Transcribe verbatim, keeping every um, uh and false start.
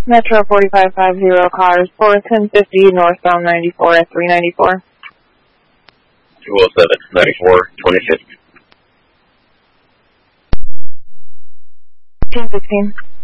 Metro forty-five fifty cars, four ten fifty northbound ninety-four at three ninety-four. two oh seven, ninety-four, twenty-six. ten sixteen.